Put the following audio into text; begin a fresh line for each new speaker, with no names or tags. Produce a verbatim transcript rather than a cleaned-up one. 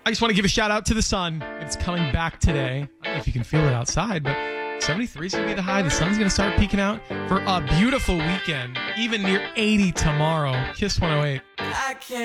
I just want to give a shout out to the sun. It's coming back today. I don't know if you can feel it outside, but seventy-three is going to be the high. The sun's going to start peeking out for a beautiful weekend, even near eighty tomorrow. Kiss one oh eight.
I can't